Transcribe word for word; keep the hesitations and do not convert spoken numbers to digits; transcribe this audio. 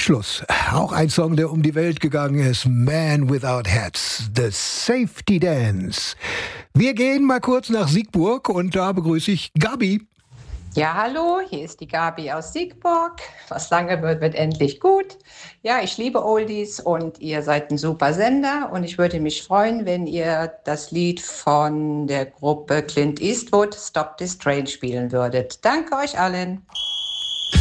Schluss. Auch ein Song, der um die Welt gegangen ist. Man Without Hats. The Safety Dance. Wir gehen mal kurz nach Siegburg und da begrüße ich Gabi. Ja, hallo, hier ist die Gabi aus Siegburg. Was lange wird, wird endlich gut. Ja, ich liebe Oldies und ihr seid ein super Sender und ich würde mich freuen, wenn ihr das Lied von der Gruppe Clint Eastwood, Stop This Train, spielen würdet. Danke euch allen.